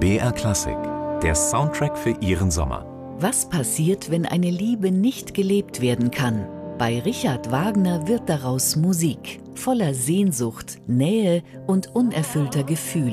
BR Klassik, der Soundtrack für Ihren Sommer. Was passiert, wenn eine Liebe nicht gelebt werden kann? Bei Richard Wagner wird daraus Musik, voller Sehnsucht, Nähe und unerfüllter Gefühle.